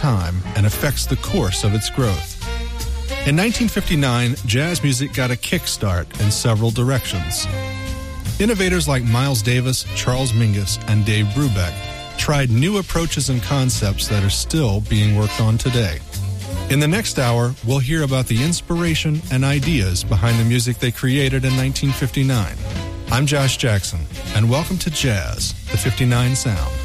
time and affects the course of its growth. In 1959, jazz music got a kickstart in several directions. Innovators like Miles Davis, Charles Mingus, and Dave Brubeck tried new approaches and concepts that are still being worked on today. In the next hour, we'll hear about the inspiration and ideas behind the music they created in 1959. I'm Josh Jackson, and welcome to Jazz, the 59 Sound.